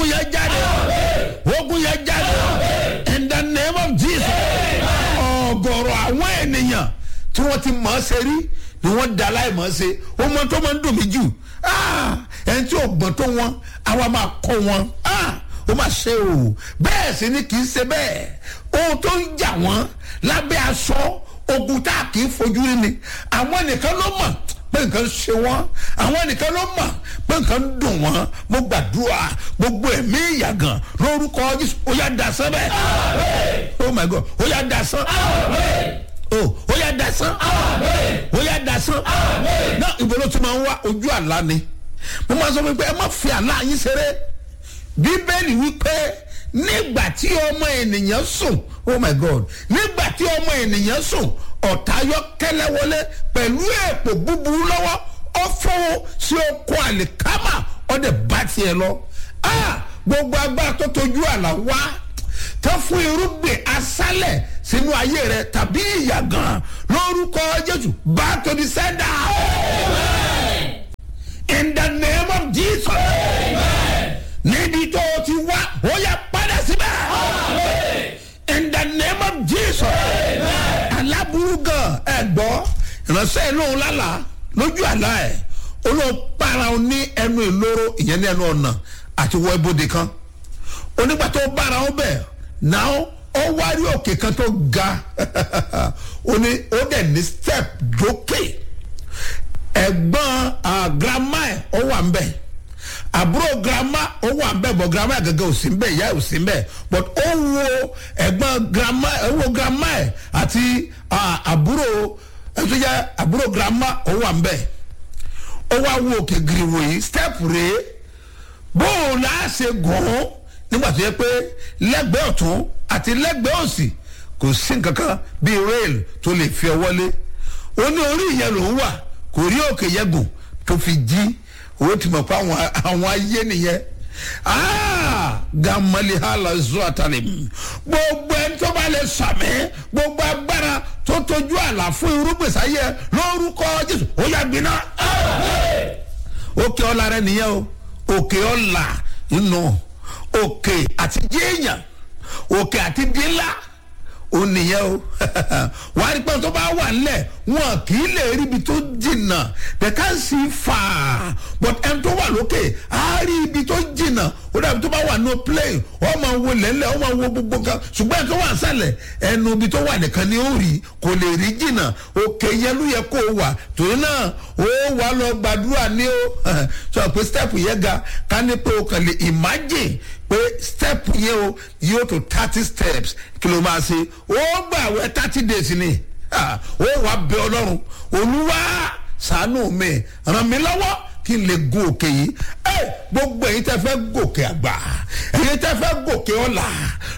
ogun yẹn jáde ogun yẹn jáde in the name of Jesus. ọ̀gọ̀rọ̀ àwọn ènìyàn tí wọ́n ti mọ̀ ọ́ ṣe rí ni wọ́n da láì mọ̀ ọ́ ṣe ó mọ tó máa ń dùn mí jù ẹni tí ò gbọ́n tó wọn àwa máa kọ́ wọn ó máa ṣe o bẹ́ẹ̀ sì ni kì í ṣe bẹ́ẹ̀ ohun tó ń jà wọ́n lábẹ́ aṣọ ogun tá a kì í fojú rí ni àwọn nìkan ló mọ̀ pé nǹkan ṣe wọ́n àwọn nìkan ló mọ̀ pé nǹkan dùn wọ́n mo gbàdúrà gbogbo ẹ̀mí ìyàgàn lórúkọ Jésù ó yá dasán bẹ́ẹ̀ oh my God ó yá dasán ó yá dasán ó yá dasán náà ìbò ló tún máa ń wá ojú àlá ni mo máa sọ pé ẹ má fi àlá yín ṣeré bíbélì wípé nígbà tí ọmọ ènìyàn sùn oh my God nígbà tí ọmọ ènìyàn sùn ọ̀tá ayọ́kẹ́lẹ́ wọlé pẹ̀lú èpò búburú lọ́wọ́ ó fọwọ́ sí oko àlìkámà ọ̀dẹ̀ bá tiẹ̀ lọ gbogbo agbára tó tójú àlá wá tó fún irúgbìn aṣálẹ̀ sínú ayé rẹ tàbí ìyàgàn lórúkọ Jésù back to the sender. In the name of Jesus. Níbi tó o ti wá ó yá padà síbẹ̀. In the name of Jesus. Aláburú gan ẹ̀gbọ́ ìránṣẹ́ lóhùn lálàá lójú àlá ẹ̀ olóòpára ní ẹnu ìloro ìyẹn ní ẹnu ọ̀nà àti wọ ibodè kan onígbà tó bára ó bẹ̀ náà ó wárí òkè kan tó ga ó dẹ̀ ní step dókè ẹ̀gbọ́n grandma ẹ̀ ó wà ń bẹ̀ àbúrò grandma ó wà ń bẹ̀ bọ̀ grandma gẹ́gẹ́ ò sí ń bẹ̀ ìyá ò sí ń bẹ̀ but ó wo ẹ̀gbọ́n grandma ẹ̀ àti àbúrò ẹ̀tọ́ yẹ àbúrò grandma ó wà ń bẹ̀ ó wá wo òkè gíríwò yìí step rèé bóun là á ṣe gùn ún nígbà tó yẹ pé lẹ́gbẹ̀ẹ́ ọ̀tún àti lẹ́gbẹ̀ẹ́ òsì kò sí nǹkan kan bíi rail tó lè fi ọwọ́ lé ó ní orí ìyẹn lòún wà kò rí òkè yẹn gùn tó fi jí owó tí mo pa àwọn ayé nìyẹn gamali hala zo atale gbogbo ẹni tó bá lè sàmì gbogbo agbára tó tójú àlà fún irúgbèsè ayé lórúkọ Jésù ó yá gbiná òkè ọlá rẹ nìyẹn o òkè ọlá inú òkè àti jéèyàn òkè àti dínlá ó nìyẹn o wàá rí pé tó bá wà nílẹ̀ wọn kì í lè rí ibi tó jìnnà they can see far but ẹni tó wà lókè á rí ibi tó jìnnà ó dàbí tó bá wà ní plane ó máa wo lẹ́lẹ̀ ó máa wo gbogbo kan ṣùgbọ́n ẹni tó wà sálẹ̀ ẹnu ibi tó wà nìkan ni ó rí kò lè rí jìnnà òkè yẹn ló yẹ kó o wà torí náà ó wà lọ gbàdúrà ní o sọ pé step yẹn ga ká ní pé o kàn lè imagine pé step yẹn o yóò tó 30 steps kí ló máa ṣe ó gbà wẹ́ 30 days ni ó wà bẹ̀ Ọlọ́run Olúwa ṣàánú mi ràn mí lọ́wọ́ kí n lè gun òkè yìí gbogbo èyí tẹ́ fẹ́ gòkè àgbà èyí tẹ́ fẹ́ gòkè ọ̀la